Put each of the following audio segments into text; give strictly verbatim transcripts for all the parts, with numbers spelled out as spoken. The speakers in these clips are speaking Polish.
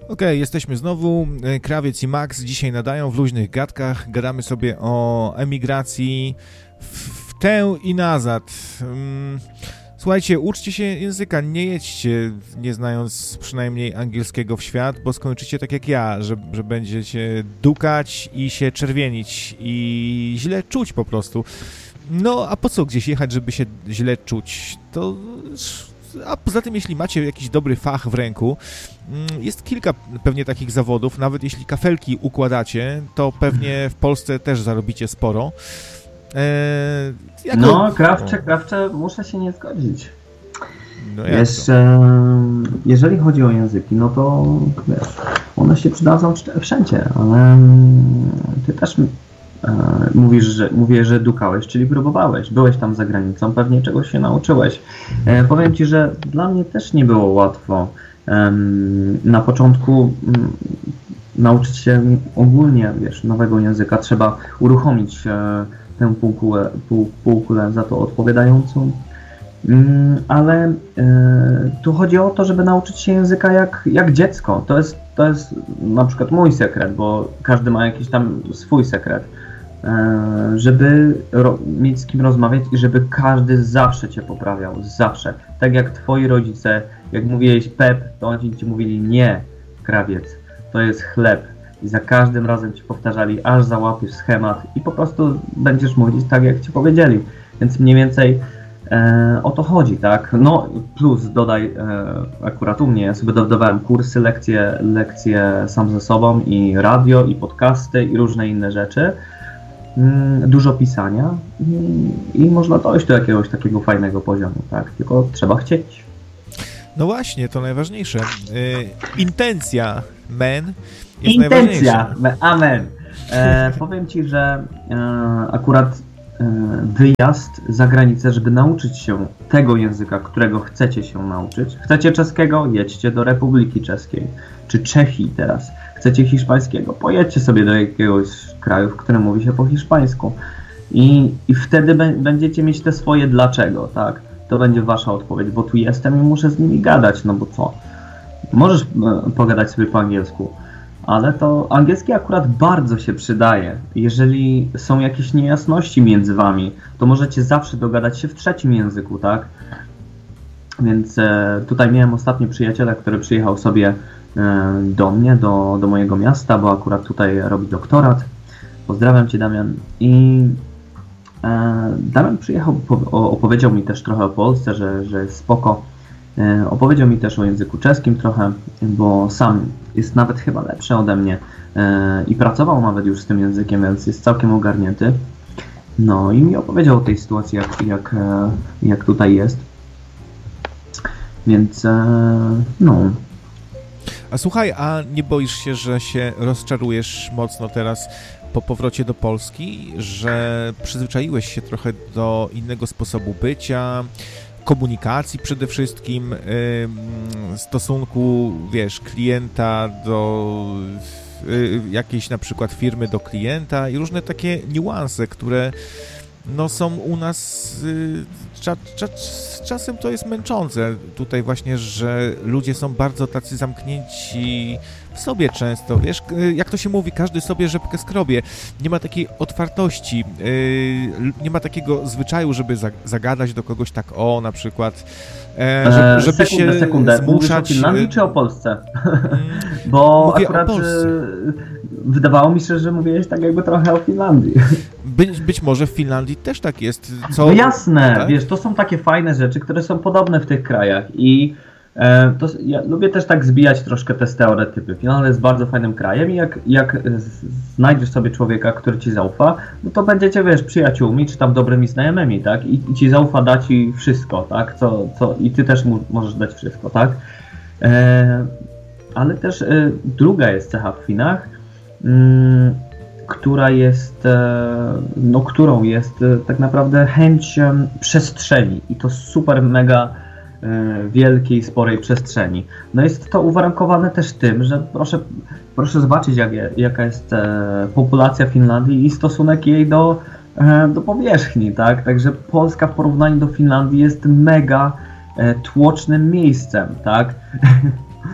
Okej, jesteśmy znowu. Krawiec i Max dzisiaj nadają w luźnych gadkach. Gadamy sobie o emigracji w tę i nazad. Słuchajcie, uczcie się języka, nie jedźcie nie znając przynajmniej angielskiego w świat, bo skończycie tak jak ja, że, że będziecie dukać i się czerwienić i źle czuć po prostu. No, a po co gdzieś jechać, żeby się źle czuć? To... A poza tym, jeśli macie jakiś dobry fach w ręku, jest kilka pewnie takich zawodów, nawet jeśli kafelki układacie, to pewnie w Polsce też zarobicie sporo. Eee, jako... No, krawcze, krawcze, muszę się nie zgodzić. No wiesz, jeżeli chodzi o języki, no to wiesz, one się przydadzą wszędzie, ale ty też e, mówisz, że, mówię, że dukałeś, czyli próbowałeś, byłeś tam za granicą, pewnie czegoś się nauczyłeś. E, powiem ci, że dla mnie też nie było łatwo. E, na początku m, nauczyć się ogólnie, wiesz, nowego języka, trzeba uruchomić e, tę półkulę, pół, półkulę za to odpowiadającą. Ale y, tu chodzi o to, żeby nauczyć się języka jak, jak dziecko. To jest, to jest na przykład mój sekret, bo każdy ma jakiś tam swój sekret. Y, żeby ro, mieć z kim rozmawiać i żeby każdy zawsze cię poprawiał. Zawsze. Tak jak twoi rodzice, jak mówiłeś Pep, to oni ci mówili nie, krawiec, to jest chleb. I za każdym razem ci powtarzali, aż załapiesz schemat i po prostu będziesz mówić tak, jak ci powiedzieli. Więc mniej więcej e, o to chodzi, tak? No plus dodaj, e, akurat u mnie, ja sobie dodawałem kursy, lekcje, lekcje sam ze sobą i radio, i podcasty, i różne inne rzeczy. Mm, dużo pisania i, i można dojść do jakiegoś takiego fajnego poziomu, tak? Tylko trzeba chcieć. No właśnie, to najważniejsze. Yy, intencja, man. Jest Intencja, amen. E, powiem ci, że e, akurat e, wyjazd za granicę, żeby nauczyć się tego języka, którego chcecie się nauczyć. Chcecie czeskiego? Jedźcie do Republiki Czeskiej, czy Czechii teraz. Chcecie hiszpańskiego? Pojedźcie sobie do jakiegoś kraju, w którym mówi się po hiszpańsku. I, i wtedy b- będziecie mieć te swoje dlaczego, tak? To będzie wasza odpowiedź, bo tu jestem i muszę z nimi gadać, no bo co? Możesz e, pogadać sobie po angielsku, ale to angielski akurat bardzo się przydaje. Jeżeli są jakieś niejasności między wami, to możecie zawsze dogadać się w trzecim języku, tak? Więc e, tutaj miałem ostatnio przyjaciela, który przyjechał sobie e, do mnie, do, do mojego miasta, bo akurat tutaj robi doktorat. Pozdrawiam cię, Damian. I e, Damian przyjechał, po, opowiedział mi też trochę o Polsce, że, że jest spoko. E, opowiedział mi też o języku czeskim trochę, bo sam jest nawet chyba lepszy ode mnie e, i pracował nawet już z tym językiem, więc jest całkiem ogarnięty. No i mi opowiedział o tej sytuacji, jak, jak, e, jak tutaj jest. Więc e, no. A słuchaj, a nie boisz się, że się rozczarujesz mocno teraz po powrocie do Polski, że przyzwyczaiłeś się trochę do innego sposobu bycia, komunikacji przede wszystkim, yy, stosunku, wiesz, klienta do yy, jakiejś na przykład firmy do klienta i różne takie niuanse, które no są u nas, yy, cza, cza, czasem to jest męczące tutaj właśnie, że ludzie są bardzo tacy zamknięci w sobie często, wiesz, jak to się mówi, każdy sobie rzepkę skrobie, nie ma takiej otwartości, yy, nie ma takiego zwyczaju, żeby zagadać do kogoś tak o, na przykład, e, żeby, żeby sekundę, się sekundę. zmuszać. Mówisz o Finlandii czy o Polsce? Mm, Bo mówię akurat o Polsce. Wydawało mi się, że mówiłeś tak jakby trochę o Finlandii. Być, być może w Finlandii też tak jest. Co, no jasne, tak? Wiesz, to są takie fajne rzeczy, które są podobne w tych krajach i e, to, ja lubię też tak zbijać troszkę te stereotypy. Finlandia jest bardzo fajnym krajem i jak, jak znajdziesz sobie człowieka, który ci zaufa, no to będziecie, wiesz, przyjaciółmi czy tam dobrymi znajomymi, tak? I, i ci zaufa, da ci wszystko, tak? Co, co, i ty też mu możesz dać wszystko, tak? E, ale też e, druga jest cecha w Finach, mm, która jest, no którą jest tak naprawdę chęć przestrzeni i to super mega wielkiej, sporej przestrzeni. No jest to uwarunkowane też tym, że proszę, proszę zobaczyć jak, jaka jest populacja Finlandii i stosunek jej do, do powierzchni, tak? Także Polska w porównaniu do Finlandii jest mega tłocznym miejscem, tak?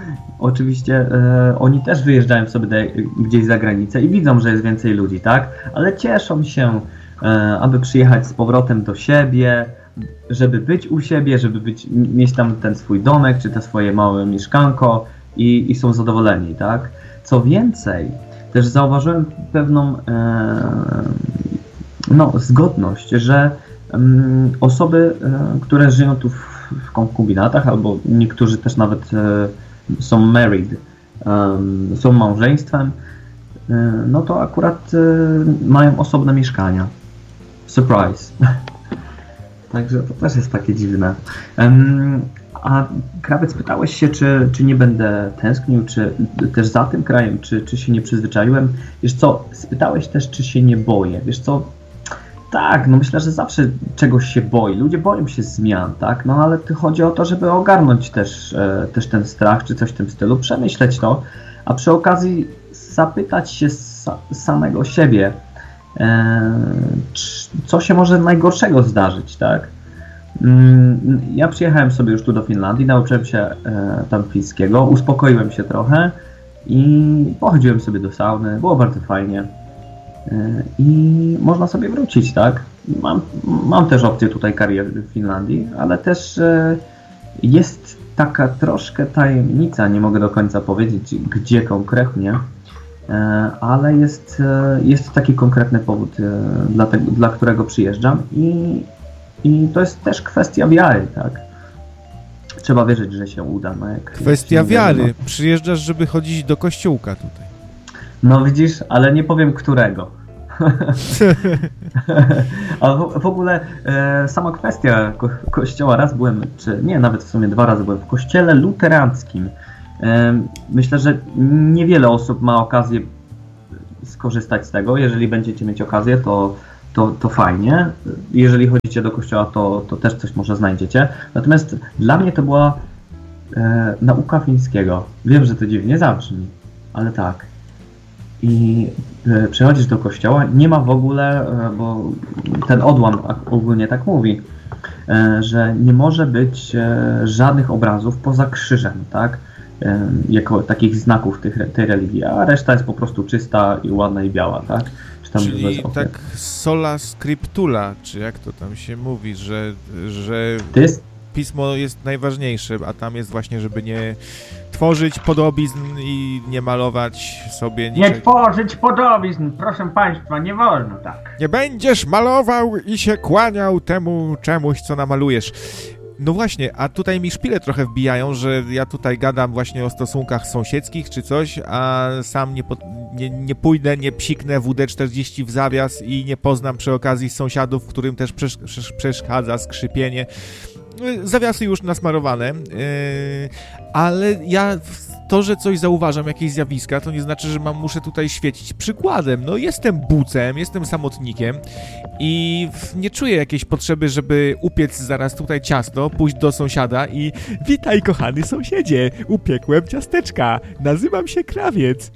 oczywiście e, oni też wyjeżdżają sobie de, gdzieś za granicę i widzą, że jest więcej ludzi, tak? Ale cieszą się, e, aby przyjechać z powrotem do siebie, żeby być u siebie, żeby być, mieć tam ten swój domek, czy te swoje małe mieszkanko i, i są zadowoleni, tak? Co więcej, też zauważyłem pewną e, no, zgodność, że um, osoby, e, które żyją tu w, w konkubinatach, albo niektórzy też nawet e, są married, um, są małżeństwem, e, no to akurat e, mają osobne mieszkania. Surprise. Także to też jest takie dziwne. Um, a Krawiec, pytałeś się, czy, czy nie będę tęsknił, czy też za tym krajem, czy, czy się nie przyzwyczaiłem. Wiesz co, spytałeś też, czy się nie boję. Wiesz co, tak, no myślę, że zawsze czegoś się boi. Ludzie boją się zmian, tak? No ale to chodzi o to, żeby ogarnąć też, e, też ten strach, czy coś w tym stylu, przemyśleć to, a przy okazji zapytać się sa, samego siebie, e, co się może najgorszego zdarzyć, tak? Ja przyjechałem sobie już tu do Finlandii, nauczyłem się e, tam fińskiego, uspokoiłem się trochę i pochodziłem sobie do sauny, było bardzo fajnie e, i można sobie wrócić, tak? Mam, mam też opcję tutaj kariery w Finlandii, ale też e, jest taka troszkę tajemnica, nie mogę do końca powiedzieć gdzie konkretnie, e, ale jest, e, jest taki konkretny powód, e, dla, tego, dla którego przyjeżdżam i I to jest też kwestia wiary, tak? Trzeba wierzyć, że się uda. No jak kwestia wiary. Wierzy, no. Przyjeżdżasz, żeby chodzić do kościółka tutaj. No widzisz, ale nie powiem którego. A w, w ogóle e, sama kwestia ko kościoła, raz byłem, czy nie, nawet w sumie dwa razy byłem w kościele luteranckim. E, myślę, że niewiele osób ma okazję skorzystać z tego. Jeżeli będziecie mieć okazję, to To, to fajnie. Jeżeli chodzicie do kościoła, to, to też coś może znajdziecie. Natomiast dla mnie to była e, nauka fińskiego. Wiem, że to dziwnie zabrzmi, ale tak. I e, przychodzisz do kościoła, nie ma w ogóle, e, bo ten odłam ogólnie tak mówi, e, że nie może być e, żadnych obrazów poza krzyżem, tak? E, jako takich znaków tych, tej religii, a reszta jest po prostu czysta i ładna i biała, tak? Czyli tak sola scriptura, czy jak to tam się mówi, że, że jest... pismo jest najważniejsze, a tam jest właśnie, żeby nie tworzyć podobizn i nie malować sobie niczego. Nie tworzyć podobizn, proszę państwa, nie wolno tak. Nie będziesz malował i się kłaniał temu czemuś, co namalujesz. No właśnie, a tutaj mi szpile trochę wbijają, że ja tutaj gadam właśnie o stosunkach sąsiedzkich czy coś, a sam nie, po, nie, nie pójdę, nie psiknę W D czterdzieści w zawias i nie poznam przy okazji sąsiadów, którym też przesz, przesz, przeszkadza skrzypienie. Zawiasy już nasmarowane, yy, ale ja to, że coś zauważam, jakieś zjawiska, to nie znaczy, że mam, muszę tutaj świecić przykładem. No jestem bucem, jestem samotnikiem i nie czuję jakiejś potrzeby, żeby upiec zaraz tutaj ciasto, pójść do sąsiada i witaj kochany sąsiedzie, upiekłem ciasteczka, nazywam się Krawiec.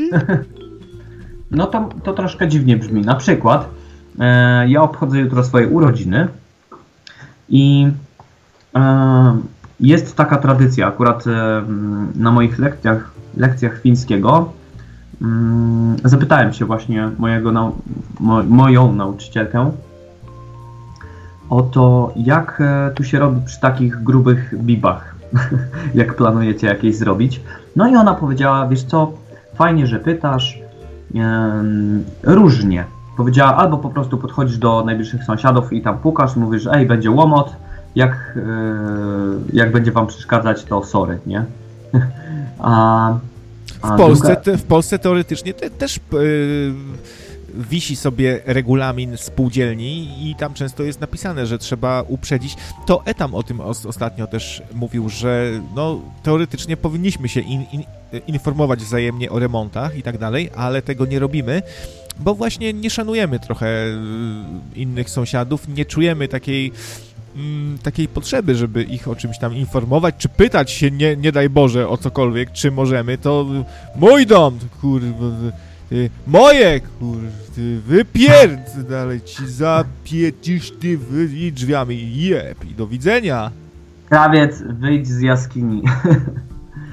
No to, to troszkę dziwnie brzmi. Na przykład e, ja obchodzę jutro swoje urodziny i jest taka tradycja, akurat na moich lekcjach, lekcjach fińskiego zapytałem się właśnie mojego, nau mo moją nauczycielkę o to, jak tu się robi przy takich grubych bibach, jak planujecie jakieś zrobić. No i ona powiedziała, wiesz co, fajnie, że pytasz, różnie. Powiedziała, albo po prostu podchodzisz do najbliższych sąsiadów i tam pukasz i mówisz, ej, będzie łomot, Jak, jak będzie wam przeszkadzać, to sorry, nie? A, a w, Polsce, druga... te, w Polsce teoretycznie te, też yy, wisi sobie regulamin spółdzielni i tam często jest napisane, że trzeba uprzedzić. To Etam o tym os, ostatnio też mówił, że no, teoretycznie powinniśmy się in, in, informować wzajemnie o remontach i tak dalej, ale tego nie robimy, bo właśnie nie szanujemy trochę innych sąsiadów, nie czujemy takiej takiej potrzeby, żeby ich o czymś tam informować, czy pytać się, nie, nie daj Boże, o cokolwiek, czy możemy, to mój dom, kurwa, ty, moje, kurwa, ty, wypierd, dalej ci zapiecisz, ty, wy, drzwiami, jeb, i do widzenia. Krawiec, wyjdź z jaskini.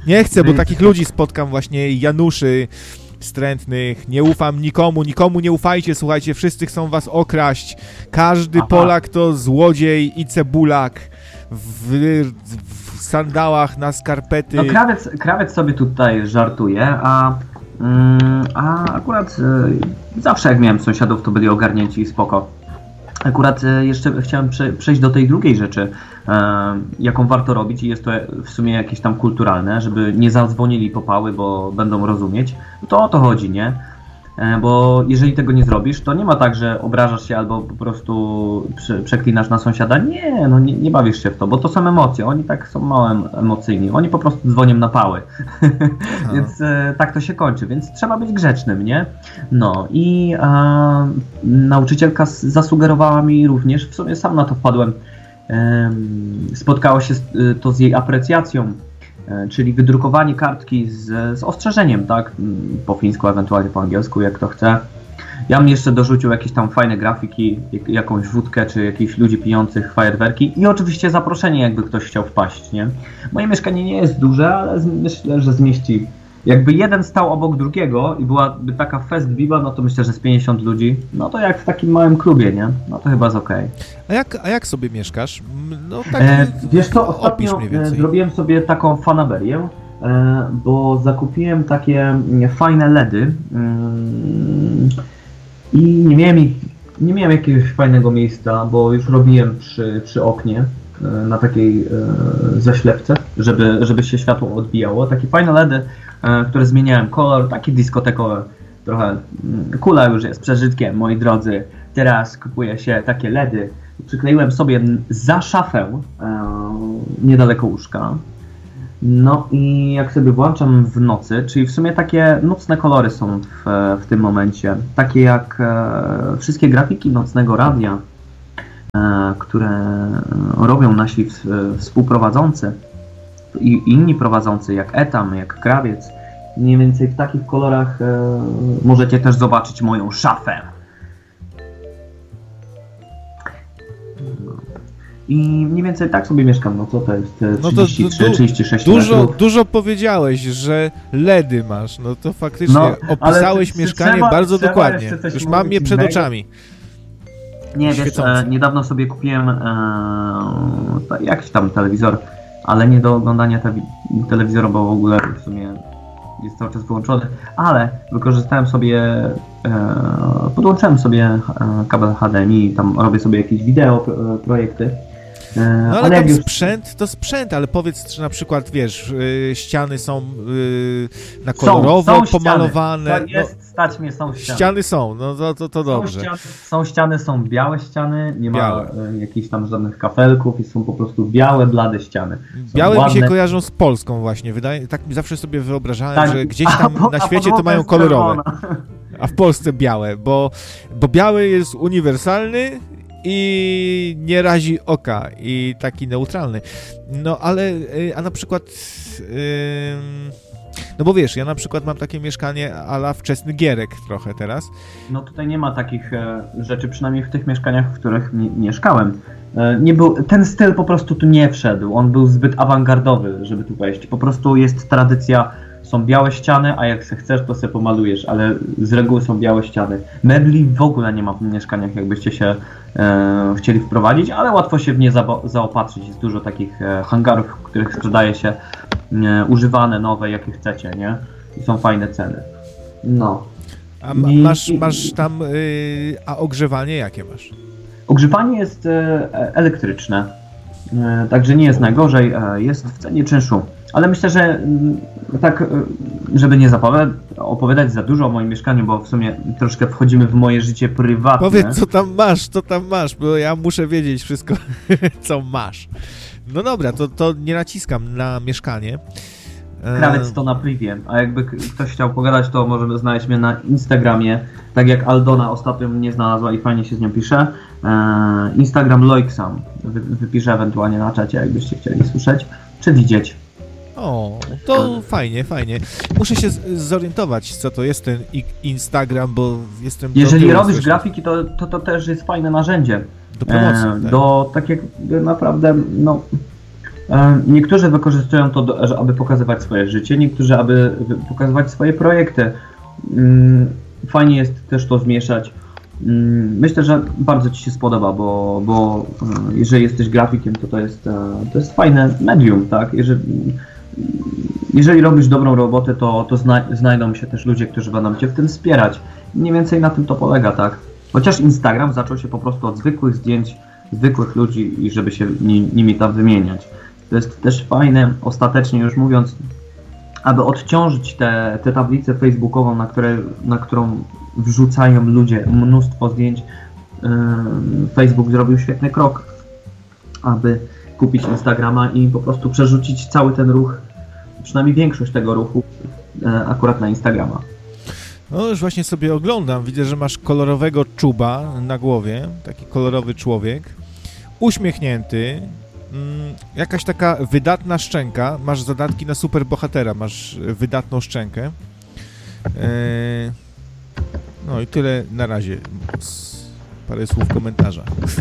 Nie chcę, bo takich ludzi spotkam właśnie, Januszy wstrętnych, nie ufam nikomu, nikomu nie ufajcie, słuchajcie, wszyscy chcą was okraść, każdy Aha. Polak to złodziej i cebulak w, w sandałach na skarpety. No krawiec, krawiec sobie tutaj żartuje, a, mm, a akurat y, zawsze jak miałem sąsiadów, to byli ogarnięci i spoko. Akurat y, jeszcze chciałem prze, przejść do tej drugiej rzeczy, y, jaką warto robić i jest to w sumie jakieś tam kulturalne, żeby nie zadzwonili popały, bo będą rozumieć. To o to chodzi, nie? Y, bo jeżeli tego nie zrobisz, to nie ma tak, że obrażasz się albo po prostu prze, przeklinasz na sąsiada. Nie, no nie, nie bawisz się w to, bo to są emocje. Oni tak są mało emocyjni. Oni po prostu dzwonią na pały. Więc y, tak to się kończy. Więc trzeba być grzecznym, nie? No i a, nauczycielka s- zasugerowała mi również, w sumie sam na to wpadłem, em, spotkało się z, y, to z jej aprecjacją, y, czyli wydrukowanie kartki z, z ostrzeżeniem, tak? Mm, Po fińsku, ewentualnie po angielsku, jak kto chce. Ja bym jeszcze dorzucił jakieś tam fajne grafiki, jak, jakąś wódkę, czy jakichś ludzi pijących fajerwerki i oczywiście zaproszenie, jakby ktoś chciał wpaść, nie? Moje mieszkanie nie jest duże, ale z- myślę, że zmieści. Jakby jeden stał obok drugiego i byłaby taka fest biba, no to myślę, że z pięćdziesiąt ludzi, no to jak w takim małym klubie, nie? No to chyba jest okej. A jak, a jak sobie mieszkasz? No tak, E, wiesz co, opisz ostatnio mniej e, więcej. zrobiłem sobie taką fanaberię, e, bo zakupiłem takie mm, fajne LEDy mm, i nie miałem, ich, nie miałem jakiegoś fajnego miejsca, bo już robiłem przy, przy oknie e, na takiej e, zaślepce, żeby, żeby się światło odbijało. Takie fajne LEDy, e, które zmieniałem kolor, takie dyskotekowe. Trochę mm, kula już jest przeżytkiem, moi drodzy. Teraz kupuje się takie LEDy. Przykleiłem sobie za szafę e, niedaleko łóżka. No i jak sobie włączam w nocy, czyli w sumie takie nocne kolory są w, w tym momencie, takie jak e, wszystkie grafiki nocnego radia, e, które robią nasi w, współprowadzący i inni prowadzący, jak Etam, jak Krawiec. Mniej więcej w takich kolorach e, możecie też zobaczyć moją szafę. I mniej więcej tak sobie mieszkam, no co to jest, No to trzydzieści trzy, du- trzydzieści sześć Dużo, metrów. dużo powiedziałeś, że LEDy masz, no to faktycznie No, ale opisałeś czy- mieszkanie trzeba- bardzo trzeba dokładnie. jeszcze coś Już mówić mam je przed innego? oczami. Nie, wiesz, świecące. e, niedawno sobie kupiłem e, ta- jakiś tam telewizor, ale nie do oglądania te, telewizora, bo w ogóle w sumie jest cały czas wyłączony, ale wykorzystałem sobie, e, podłączyłem sobie e, kabel H D M I, tam robię sobie jakieś wideo e, projekty. E, No ale jak tam już- sprzęt to sprzęt, ale powiedz, czy na przykład, wiesz, yy, ściany są yy, na kolorowo są, są pomalowane. Ściany. No, To jest, stać mnie, są ściany. ściany są, no to, to, to Są dobrze. ściany, są ściany, są białe ściany, nie Białe. ma e, jakichś tam żadnych kafelków i są po prostu białe, blade ściany. Są Białe mi się ładne. kojarzą z Polską właśnie, wydaje, tak mi zawsze sobie wyobrażałem, Tak, że gdzieś a tam po- na a świecie to podłoga mają jest kolorowe, czerwona. a w Polsce białe, bo, bo biały jest uniwersalny i nie razi oka i taki neutralny. No ale, y, a na przykład, ym, no bo wiesz, ja na przykład mam takie mieszkanie a la wczesny Gierek trochę teraz. No tutaj nie ma takich e, rzeczy, przynajmniej w tych mieszkaniach, w których mi, mieszkałem. E, nie był, ten styl po prostu tu nie wszedł, on był zbyt awangardowy, żeby tu wejść. Po prostu jest tradycja, są białe ściany, a jak se chcesz, to se pomalujesz, ale z reguły są białe ściany. Mebli w ogóle nie ma w mieszkaniach, jakbyście się e, chcieli wprowadzić, ale łatwo się w nie zabo- zaopatrzyć. Jest dużo takich e, hangarów, w których sprzedaje się e, używane, nowe, jakie chcecie, nie? I są fajne ceny. No. A ma, I- masz, i- masz tam, y, a ogrzewanie jakie masz? Ogrzewanie jest e, elektryczne, e, także nie jest najgorzej, e, jest w cenie czynszu. Ale myślę, że mm, tak, e, żeby nie zapowiadać, opowiadać za dużo o moim mieszkaniu, bo w sumie troszkę wchodzimy w moje życie prywatne. Powiedz, co tam masz, co tam masz, bo ja muszę wiedzieć wszystko, co masz. No dobra, to, to nie naciskam na mieszkanie. E, Krawiec to na privie, a jakby k- ktoś chciał pogadać, to możemy znaleźć mnie na Instagramie, tak jak Aldona ostatnio mnie znalazła i fajnie się z nią pisze. E, Instagram Loiksam, Wy, wypiszę ewentualnie na czacie, jakbyście chcieli słyszeć, czy widzieć. O, to fajnie, fajnie. Muszę się z- zorientować, co to jest ten i- Instagram, bo jestem... do Jeżeli tyłu robisz strasznie. grafiki, to, to to też jest fajne narzędzie. Do promocji, E, tak. Do tak jakby naprawdę, no Niektórzy wykorzystują to, do, aby pokazywać swoje życie, niektórzy, aby pokazywać swoje projekty. Fajnie jest też to zmieszać. Myślę, że bardzo Ci się spodoba, bo, bo jeżeli jesteś grafikiem, to to jest, to jest fajne medium, tak? Jeżeli, jeżeli robisz dobrą robotę, to, to zna, znajdą się też ludzie, którzy będą Cię w tym wspierać. Mniej więcej na tym to polega, tak? Chociaż Instagram zaczął się po prostu od zwykłych zdjęć, zwykłych ludzi i żeby się nimi tam wymieniać. To jest też fajne, ostatecznie już mówiąc, aby odciążyć tę te, te tablicę facebookową, na, które, na którą wrzucają ludzie mnóstwo zdjęć. Yy, Facebook zrobił świetny krok, aby kupić Instagrama i po prostu przerzucić cały ten ruch, przynajmniej większość tego ruchu yy, akurat na Instagrama. No już właśnie sobie oglądam, widzę, że masz kolorowego czuba na głowie, taki kolorowy człowiek, uśmiechnięty, mm, jakaś taka wydatna szczęka, masz zadatki na superbohatera, masz wydatną szczękę. Eee, no i tyle na razie, parę słów komentarza.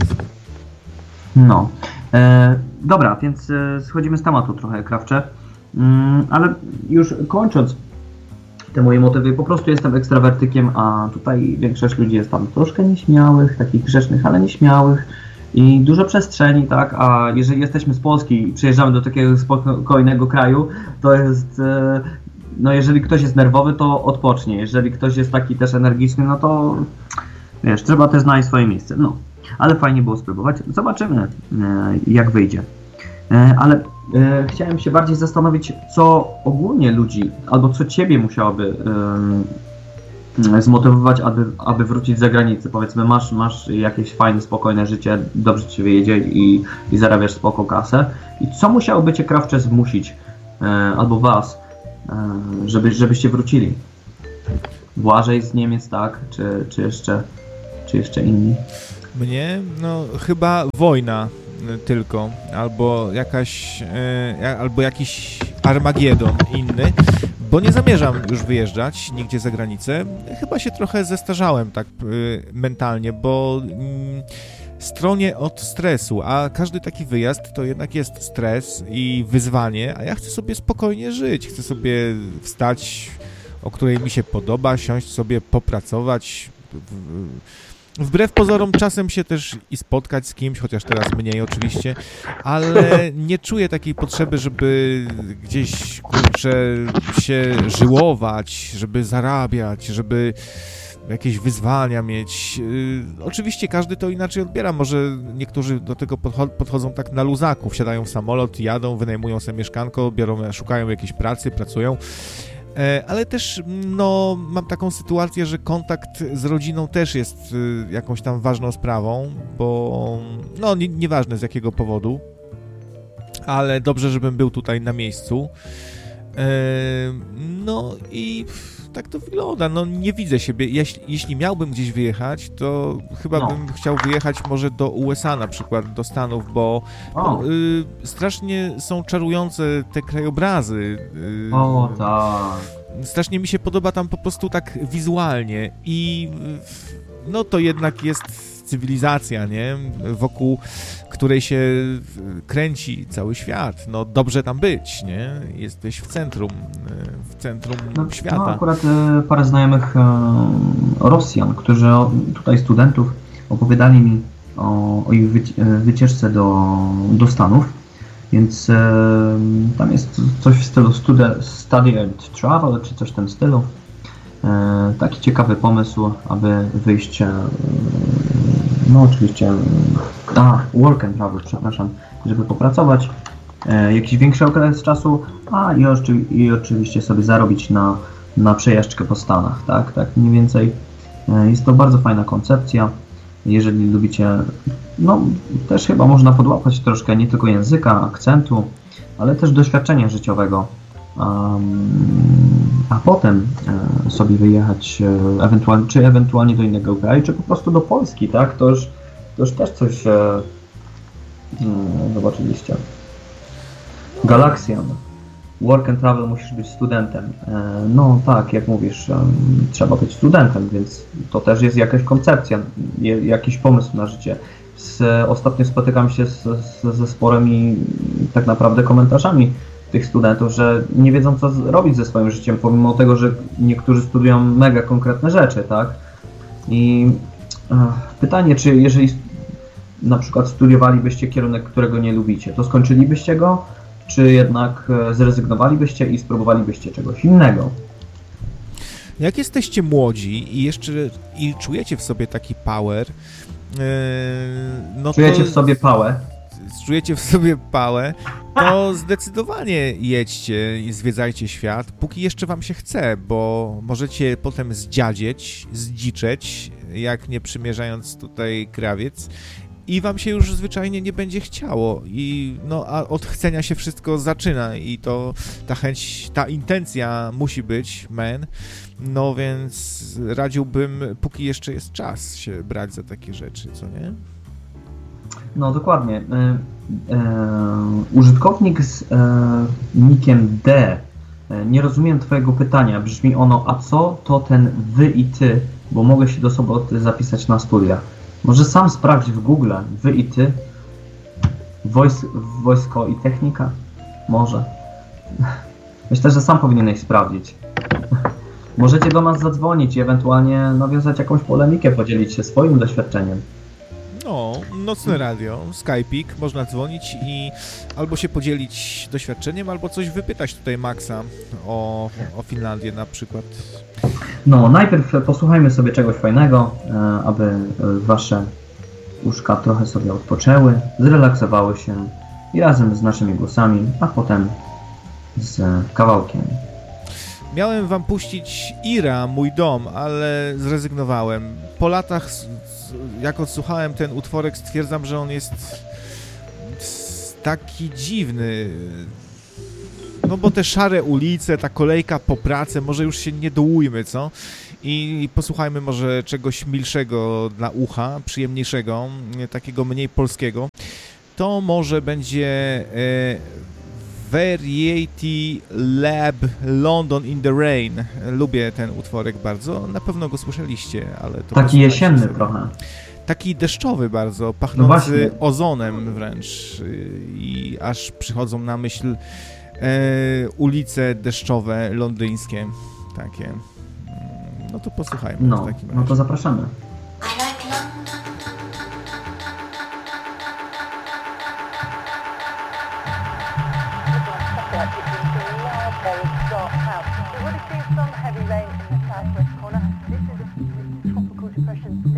No, e, dobra, więc e, schodzimy z tematu trochę, Krawcze, mm, ale już kończąc te moje motywy, po prostu jestem ekstrawertykiem, a tutaj większość ludzi jest tam troszkę nieśmiałych, takich grzecznych, ale nieśmiałych i dużo przestrzeni, tak, a jeżeli jesteśmy z Polski i przyjeżdżamy do takiego spokojnego kraju, to jest, no jeżeli ktoś jest nerwowy, to odpocznie, jeżeli ktoś jest taki też energiczny, no to wiesz, trzeba też znaleźć swoje miejsce, no, ale fajnie było spróbować, zobaczymy jak wyjdzie. Ale e, chciałem się bardziej zastanowić, co ogólnie ludzi, albo co Ciebie musiałoby e, zmotywować, aby, aby wrócić z zagranicy. Powiedzmy, masz, masz jakieś fajne, spokojne życie, dobrze Ci się jedzie i, i zarabiasz spoko kasę. I co musiałoby Cię, Krawcze, zmusić, e, albo Was, e, żeby, żebyście wrócili? Błażej z Niemiec, tak? Czy, czy, jeszcze, czy jeszcze inni? Mnie? No chyba wojna tylko, albo jakaś, e, albo jakiś Armagedon inny, bo nie zamierzam już wyjeżdżać nigdzie za granicę. Chyba się trochę zestarzałem tak e, mentalnie, bo mm, stronię od stresu, a każdy taki wyjazd to jednak jest stres i wyzwanie, a ja chcę sobie spokojnie żyć, chcę sobie wstać, o której mi się podoba, siąść sobie, popracować, w, wbrew pozorom czasem się też i spotkać z kimś, chociaż teraz mniej oczywiście, ale nie czuję takiej potrzeby, żeby gdzieś, kurczę, się żyłować, żeby zarabiać, żeby jakieś wyzwania mieć. Yy, oczywiście każdy to inaczej odbiera, może niektórzy do tego podcho- podchodzą tak na luzaku, wsiadają w samolot, jadą, wynajmują sobie mieszkanko, biorą, szukają jakiejś pracy, pracują. Ale też no, mam taką sytuację, że kontakt z rodziną też jest jakąś tam ważną sprawą, bo no nie, nieważne z jakiego powodu, ale dobrze, żebym był tutaj na miejscu. No i tak to wygląda, no nie widzę siebie, jeśli, jeśli miałbym gdzieś wyjechać, to chyba no. bym chciał wyjechać może do U S A na przykład, do Stanów, bo no, y, strasznie są czarujące te krajobrazy. Y, o tak. Strasznie mi się podoba tam po prostu tak wizualnie i no to jednak jest cywilizacja, nie? Wokół której się kręci cały świat. No dobrze tam być, nie? Jesteś w centrum, w centrum no, świata. No akurat e, parę znajomych e, Rosjan, którzy tutaj studentów opowiadali mi o, o ich wyci- wycieczce do, do Stanów, więc e, tam jest coś w stylu study, study and travel, czy coś w tym stylu. E, taki ciekawy pomysł, aby wyjść, e, no oczywiście, a, work and travel, przepraszam, żeby popracować e, jakiś większy okres czasu, a i, oczy, i oczywiście sobie zarobić na, na przejażdżkę po Stanach, tak, tak mniej więcej. E, jest to bardzo fajna koncepcja, jeżeli lubicie, no też chyba można podłapać troszkę nie tylko języka, akcentu, ale też doświadczenia życiowego. Um, a potem e, sobie wyjechać e, ewentualnie, czy ewentualnie do innego kraju, czy po prostu do Polski, tak? To już, to już też coś e, no, zobaczyliście. Galaxian. Work and travel, musisz być studentem. E, no tak, jak mówisz, e, trzeba być studentem, więc to też jest jakaś koncepcja, je, jakiś pomysł na życie. z, ostatnio spotykam się z, z, ze sporymi tak naprawdę komentarzami tych studentów, że nie wiedzą, co robić ze swoim życiem, pomimo tego, że niektórzy studiują mega konkretne rzeczy, tak? I e, pytanie, czy jeżeli na przykład studiowalibyście kierunek, którego nie lubicie, to skończylibyście go, czy jednak zrezygnowalibyście i spróbowalibyście czegoś innego? Jak jesteście młodzi i jeszcze i czujecie w sobie taki power, yy, no czujecie to, w sobie pałę? Czujecie w sobie pałę, to zdecydowanie jedźcie i zwiedzajcie świat, póki jeszcze wam się chce, bo możecie potem zdziadzieć, zdziczeć, jak nie przymierzając tutaj krawiec, i wam się już zwyczajnie nie będzie chciało i no, a od chcenia się wszystko zaczyna i to ta chęć, ta intencja musi być, man, no więc radziłbym, póki jeszcze jest czas, się brać za takie rzeczy, co nie? No dokładnie. E, e, użytkownik z e, nickiem D. E, nie rozumiem twojego pytania. Brzmi ono, a co to ten wy i ty? Bo mogę się do soboty zapisać na studia. Może sam sprawdź w Google, wy i ty, Wojs, wojsko i technika? Może. Myślę, że sam powinieneś sprawdzić. Możecie do nas zadzwonić i ewentualnie nawiązać jakąś polemikę, podzielić się swoim doświadczeniem. No, nocne radio, Skype'ik, można dzwonić i albo się podzielić doświadczeniem, albo coś wypytać tutaj Maxa o, o Finlandię na przykład. No, najpierw posłuchajmy sobie czegoś fajnego, aby wasze uszka trochę sobie odpoczęły, zrelaksowały się i razem z naszymi głosami, a potem z kawałkiem. Miałem wam puścić Ira, Mój dom, ale zrezygnowałem. Po latach, jak odsłuchałem ten utworek, stwierdzam, że on jest taki dziwny. No bo te szare ulice, ta kolejka po pracę, może już się nie dołujmy, co? I posłuchajmy może czegoś milszego dla ucha, przyjemniejszego, takiego mniej polskiego. To może będzie e, Variety Lab London in the Rain. Lubię ten utworek bardzo, na pewno go słyszeliście, ale to... Taki jesienny sobie. Trochę. Taki deszczowy bardzo, pachnący no ozonem wręcz i aż przychodzą na myśl E, ulice deszczowe, londyńskie, takie. No to posłuchajmy. No, w takim razie. No to zapraszamy. Tropical depression